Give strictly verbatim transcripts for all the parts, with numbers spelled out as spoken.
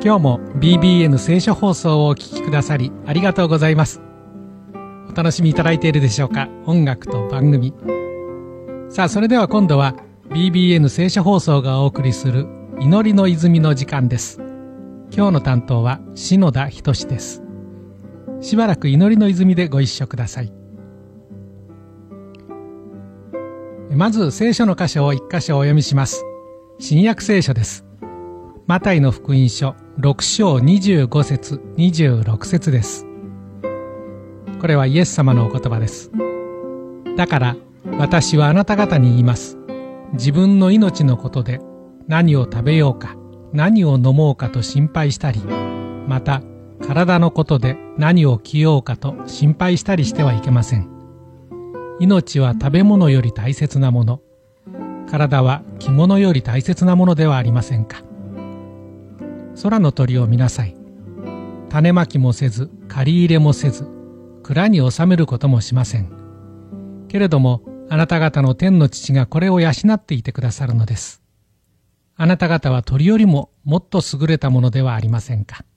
今日も ビービーエヌ 聖書放送をお聞きくださりありがとうございます。お楽しみいただいているでしょうか。音楽と番組。さあ、それでは今度は ビービーエヌ 聖書放送がお送りする祈りの泉の時間です。今日の担当は篠田仁です。しばらく祈りの泉でご一緒ください。まず聖書の箇所を一箇所お読みします。新約聖書です。マタイの福音書ろく章にじゅうご節にじゅうろく節です。これはイエス様のお言葉です。だから私はあなた方に言います。自分の命のことで何を食べようか何を飲もうかと心配したり、また体のことで何を着ようかと心配したりしてはいけません。命は食べ物より大切なもの、体は着物より大切なものではありませんか。空の鳥を見なさい。種まきもせず、刈り入れもせず、蔵に収めることもしません。けれども、あなた方の天の父がこれを養っていてくださるのです。あなた方は鳥よりももっと優れたものではありませんか。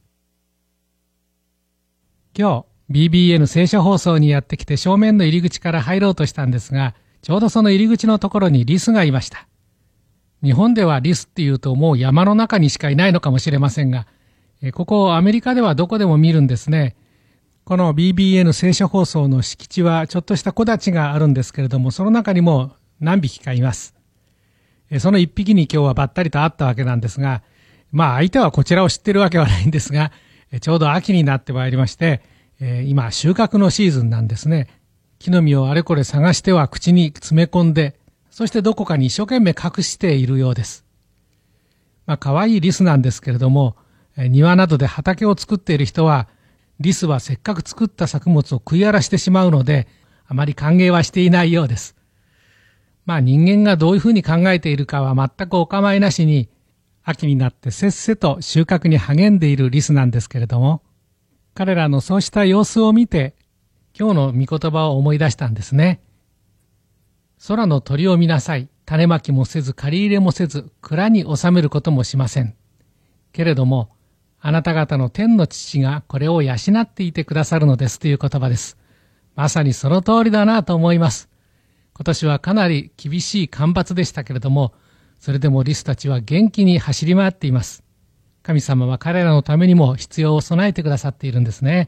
今日、ビービーエヌ 聖書放送にやってきて正面の入り口から入ろうとしたんですが、ちょうどその入り口のところにリスがいました。日本ではリスっていうともう山の中にしかいないのかもしれませんが、ここアメリカではどこでも見るんですね。この ビービーエヌ 聖書放送の敷地はちょっとした木立があるんですけれども、その中にも何匹かいます。その一匹に今日はばったりと会ったわけなんですが、まあ相手はこちらを知ってるわけはないんですが、ちょうど秋になってまいりまして、今収穫のシーズンなんですね。木の実をあれこれ探しては口に詰め込んで、そしてどこかに一生懸命隠しているようです。まあ可愛いリスなんですけれども、庭などで畑を作っている人は、リスはせっかく作った作物を食い荒らしてしまうので、あまり歓迎はしていないようです。まあ人間がどういうふうに考えているかは全くお構いなしに、秋になってせっせと収穫に励んでいるリスなんですけれども、彼らのそうした様子を見て、今日の御言葉を思い出したんですね。空の鳥を見なさい。種まきもせず、刈り入れもせず、蔵に収めることもしません。けれども、あなた方の天の父がこれを養っていてくださるのですという言葉です。まさにその通りだなと思います。今年はかなり厳しい干ばつでしたけれども、それでもリスたちは元気に走り回っています。神様は彼らのためにも必要を備えてくださっているんですね。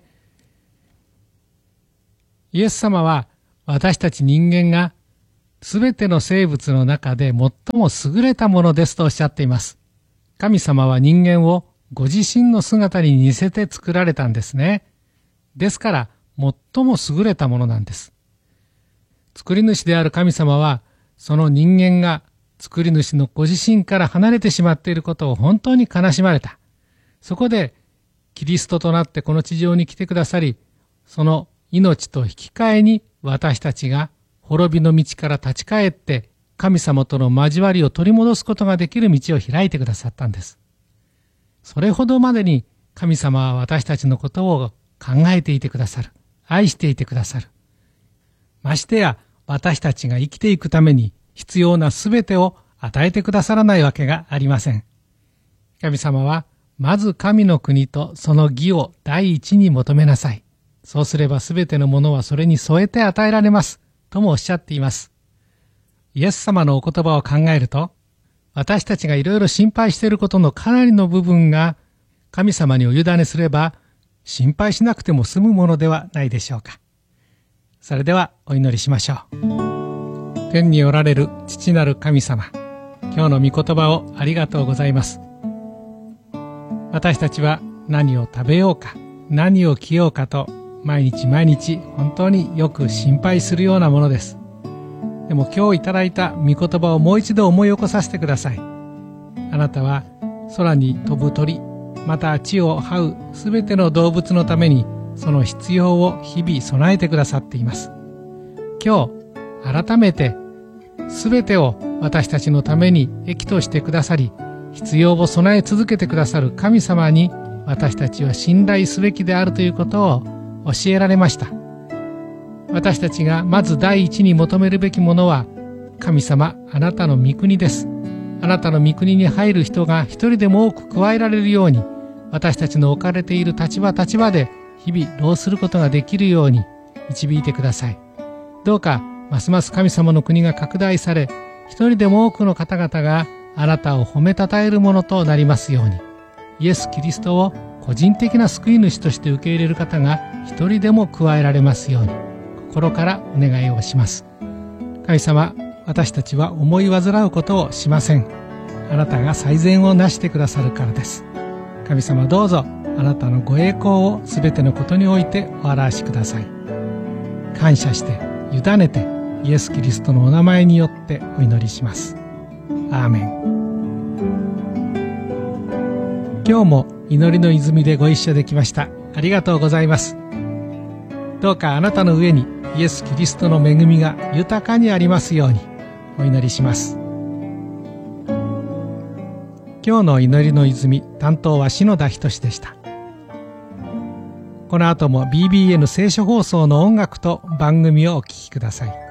イエス様は私たち人間がすべての生物の中で最も優れたものですとおっしゃっています。神様は人間をご自身の姿に似せて作られたんですね。ですから最も優れたものなんです。作り主である神様はその人間が作り主のご自身から離れてしまっていることを本当に悲しまれた。そこでキリストとなってこの地上に来てくださり、その命と引き換えに私たちが滅びの道から立ち返って神様との交わりを取り戻すことができる道を開いてくださったんです。それほどまでに神様は私たちのことを考えていてくださる。愛していてくださる。ましてや私たちが生きていくために必要なすべてを与えてくださらないわけがありません。神様はまず神の国とその義を第一に求めなさい。そうすればすべてのものはそれに添えて与えられます。ともおっしゃっています。イエス様のお言葉を考えると、私たちがいろいろ心配していることのかなりの部分が神様にお委ねすれば心配しなくても済むものではないでしょうか。それではお祈りしましょう。天におられる父なる神様、今日の御言葉をありがとうございます。私たちは何を食べようか、何を着ようかと毎日毎日本当によく心配するようなものです。でも今日いただいた御言葉をもう一度思い起こさせてください。あなたは空に飛ぶ鳥、また地を這うすべての動物のためにその必要を日々備えてくださっています。今日改めてすべてを私たちのために益としてくださり、必要を備え続けてくださる神様に私たちは信頼すべきであるということを教えられました。私たちがまず第一に求めるべきものは、神様、あなたの御国です。あなたの御国に入る人が一人でも多く加えられるように、 私たちの置かれている立場立場で日々労することができるように導いてください。どうかますます神様の国が拡大され、一人でも多くの方々があなたを褒めたたえるものとなりますように、イエス・キリストを個人的な救い主として受け入れる方が一人でも加えられますように、心からお願いをします。神様、私たちは思い煩うことをしません。あなたが最善をなしてくださるからです。神様、どうぞあなたのご栄光をすべてのことにおいてお表しください。感謝して委ねてイエス・キリストのお名前によってお祈りします。アーメン。今日も祈りの泉でご一緒できました。ありがとうございます。どうかあなたの上にイエス・キリストの恵みが豊かにありますようにお祈りします。今日の祈りの泉、担当は篠田仁でした。この後も ビービーエヌ 聖書放送の音楽と番組をお聴きください。